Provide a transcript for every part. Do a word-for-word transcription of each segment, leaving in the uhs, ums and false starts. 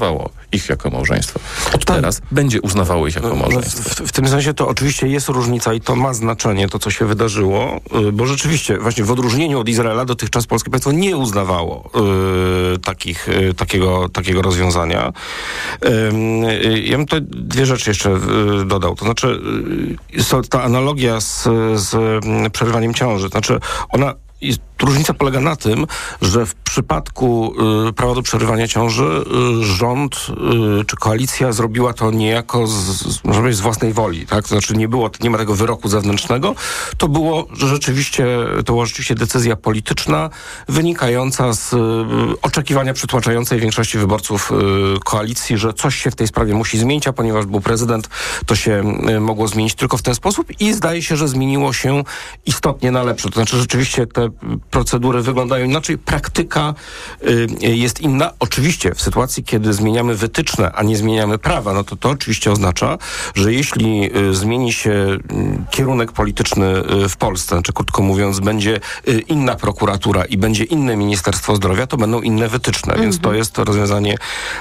ich jako małżeństwo. Od teraz będzie uznawało ich jako małżeństwo. W, w tym sensie to oczywiście jest różnica i to ma znaczenie, to co się wydarzyło, bo rzeczywiście właśnie w odróżnieniu od Izraela dotychczas polskie państwo nie uznawało y, takich, y, takiego, takiego rozwiązania. Y, ja bym tutaj dwie rzeczy jeszcze y, dodał. To znaczy y, ta analogia z, z przerywaniem ciąży, to znaczy ona I różnica polega na tym, że w przypadku y, prawa do przerywania ciąży y, rząd y, czy koalicja zrobiła to niejako z, z, może powiedzieć, z własnej woli, tak? To znaczy nie było, nie ma tego wyroku zewnętrznego. To było że rzeczywiście, to była rzeczywiście decyzja polityczna wynikająca z y, oczekiwania przytłaczającej większości wyborców y, koalicji, że coś się w tej sprawie musi zmienić, a ponieważ był prezydent, to się y, mogło zmienić tylko w ten sposób i zdaje się, że zmieniło się istotnie na lepsze. To znaczy rzeczywiście te procedury wyglądają inaczej, praktyka y, jest inna. Oczywiście w sytuacji, kiedy zmieniamy wytyczne, a nie zmieniamy prawa, no to to oczywiście oznacza, że jeśli y, zmieni się y, kierunek polityczny y, w Polsce, czy krótko mówiąc, będzie y, inna prokuratura i będzie inne Ministerstwo Zdrowia, to będą inne wytyczne, mm-hmm. więc to jest rozwiązanie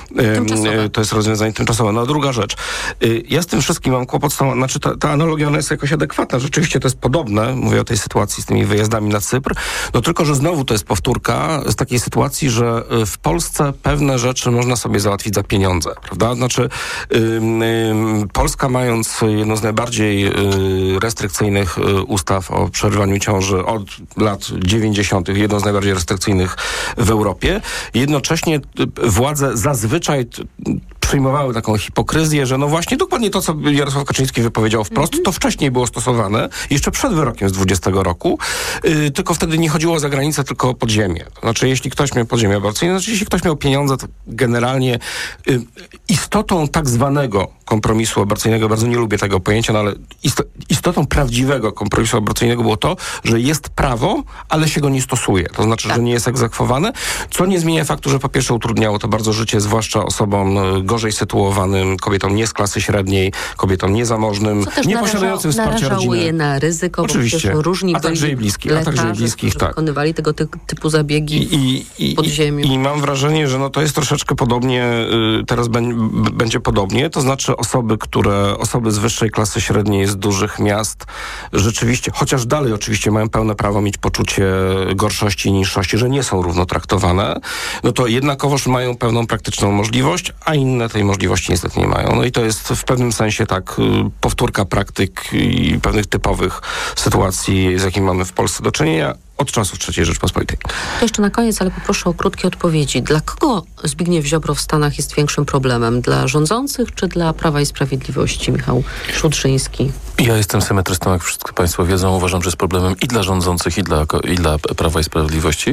y, to jest rozwiązanie tymczasowe. No a druga rzecz. Y, ja z tym wszystkim mam kłopot z tą, znaczy ta, ta analogia, ona jest jakoś adekwatna. Rzeczywiście to jest podobne, mówię o tej sytuacji z tymi wyjazdami na Cypr, no tylko, że znowu to jest powtórka z takiej sytuacji, że w Polsce pewne rzeczy można sobie załatwić za pieniądze, prawda? Znaczy yy, yy, Polska, mając jedną z najbardziej yy, restrykcyjnych yy, ustaw o przerywaniu ciąży od lat dziewięćdziesiątych, jedną z najbardziej restrykcyjnych w Europie, jednocześnie yy, władze zazwyczaj yy, przyjmowały taką hipokryzję, że no właśnie dokładnie to, co Jarosław Kaczyński wypowiedział wprost, mm-hmm. to wcześniej było stosowane, jeszcze przed wyrokiem z dwudziestego roku, yy, tylko wtedy nie chodziło o zagranicę, tylko o podziemie. To znaczy, jeśli ktoś miał podziemie aborcyjne, znaczy, jeśli ktoś miał pieniądze, to generalnie yy, istotą tak zwanego kompromisu aborcyjnego, bardzo nie lubię tego pojęcia, no ale isto, istotą prawdziwego kompromisu aborcyjnego było to, że jest prawo, ale się go nie stosuje. To znaczy, tak. że nie jest egzekwowane, co nie zmienia faktu, że po pierwsze utrudniało to bardzo życie, zwłaszcza osobom gorzej sytuowanym, kobietom nie z klasy średniej, kobietom niezamożnym, nie posiadającym wsparcia rodziny. je na ryzyko, oczywiście, bo różni a także i bliskich, a także i bliskich, tak. wykonywali tego ty- typu zabiegi I, i, w podziemiu. I, I mam wrażenie, że no to jest troszeczkę podobnie, y, teraz b- b- będzie podobnie, to znaczy osoby, które, osoby z wyższej klasy średniej z dużych miast rzeczywiście, chociaż dalej oczywiście mają pełne prawo mieć poczucie gorszości i niższości, że nie są równo traktowane, no to jednakowoż mają pewną praktyczną możliwość, a inne tej możliwości niestety nie mają. No i to jest w pewnym sensie tak y, powtórka praktyk i pewnych typowych sytuacji, z jakimi mamy w Polsce do czynienia od czasów trzeciej Rzeczpospolitej. To jeszcze na koniec, ale poproszę o krótkie odpowiedzi. Dla kogo Zbigniew Ziobro w Stanach jest większym problemem? Dla rządzących czy dla Prawa i Sprawiedliwości? Michał Szudrzyński. Ja jestem symetrystą, jak wszyscy państwo wiedzą. Uważam, że jest problemem i dla rządzących, i dla, i dla Prawa i Sprawiedliwości.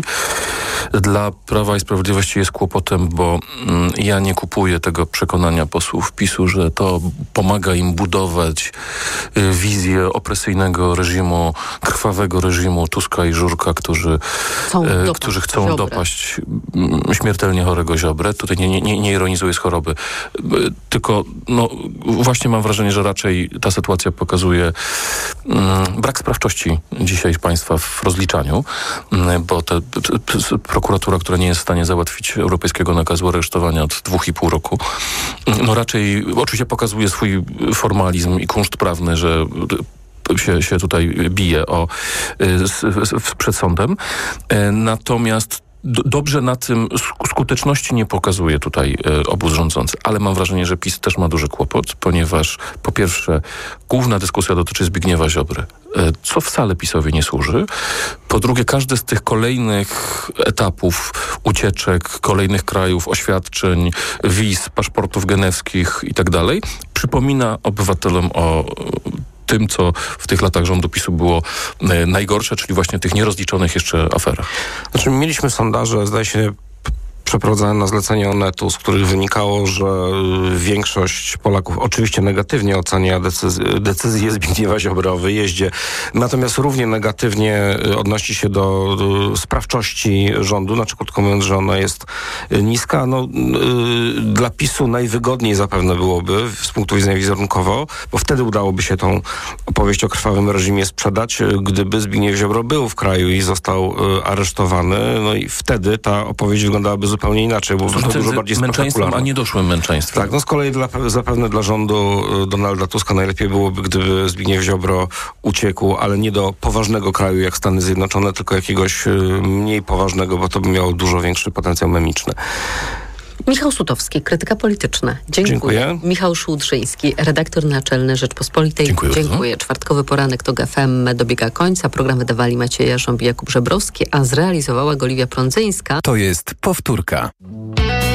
Dla Prawa i Sprawiedliwości jest kłopotem, bo mm, ja nie kupuję tego przekonania posłów PiSu, że to pomaga im budować y, wizję opresyjnego reżimu, krwawego reżimu Tuska i Żurka, którzy chcą, e, którzy chcą Ziobrę. dopaść m, śmiertelnie chorego Ziobrę. Tutaj nie, nie, nie ironizuję z choroby. E, tylko no, właśnie mam wrażenie, że raczej ta sytuacja pokazuje m, brak sprawczości dzisiaj państwa w rozliczaniu, m, bo te, p, p, prokuratura, która nie jest w stanie załatwić europejskiego nakazu aresztowania od dwóch i pół roku, no raczej oczywiście pokazuje swój formalizm i kunszt prawny, że Się, się tutaj bije o, z, z, przed sądem. Natomiast do, dobrze na tym skuteczności nie pokazuje tutaj obóz rządzący. Ale mam wrażenie, że PiS też ma duży kłopot, ponieważ po pierwsze główna dyskusja dotyczy Zbigniewa Ziobry, co wcale PiS-owi nie służy. Po drugie, każdy z tych kolejnych etapów ucieczek, kolejnych krajów, oświadczeń, wiz, paszportów genewskich i tak dalej, przypomina obywatelom o tym, co w tych latach rządu PiSu było e, najgorsze, czyli właśnie tych nierozliczonych jeszcze aferach. Znaczy, mieliśmy sondaże, zdaje się, przeprowadzone na zlecenie Onetu, z których wynikało, że większość Polaków oczywiście negatywnie ocenia decyzję, decyzję Zbigniewa Ziobry o wyjeździe, natomiast równie negatywnie odnosi się do, do sprawczości rządu, znaczy krótko mówiąc, że ona jest niska. No, yy, dla PiSu najwygodniej zapewne byłoby z punktu widzenia wizerunkowo, bo wtedy udałoby się tą opowieść o krwawym reżimie sprzedać, gdyby Zbigniew Ziobro był w kraju i został yy, aresztowany, no i wtedy ta opowieść wyglądałaby zupełnie zupełnie inaczej, bo to dużo bardziej męczeństwem, a nie doszłym męczeństwem. Tak, no z kolei dla, zapewne dla rządu Donalda Tuska najlepiej byłoby, gdyby Zbigniew Ziobro uciekł, ale nie do poważnego kraju jak Stany Zjednoczone, tylko jakiegoś mniej poważnego, bo to by miało dużo większy potencjał memiczny. Michał Sutowski, krytyka polityczna. Dziękuję. Dziękuję. Michał Szłudrzyński, redaktor naczelny Rzeczpospolitej. Dziękuję. Dziękuję. Czwartkowy poranek to G F M dobiega końca. Program wydawali Maciej Jarząb i Jakub Żebrowski, a zrealizowała go Oliwia Prądzyńska. To jest powtórka.